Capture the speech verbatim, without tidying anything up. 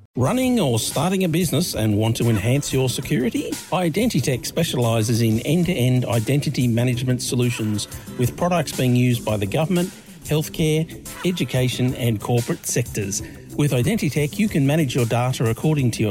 Running or starting a business and want to enhance your security? Identitech specialises in end-to-end identity management solutions with products being used by the government, healthcare, education and corporate sectors. With Identitech, you can manage your data according to your